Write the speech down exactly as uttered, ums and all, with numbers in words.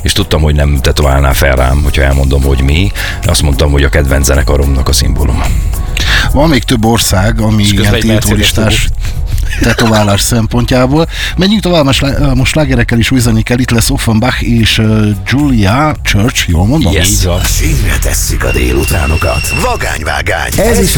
és tudtam, hogy nem tetoválná fel rám, hogyha elmondom, hogy mi. Azt mondtam, hogy a kedvenc zenekaromnak a szimbóluma. Van még több ország, ami ilyen tiltólistás tetoválás szempontjából. Menjünk tovább, most slágerekkel is újzani kell. Itt lesz Offenbach és Julia Church, jól mondom? Yes. Színre tesszük a délutánokat. Vagányvágány. Ez is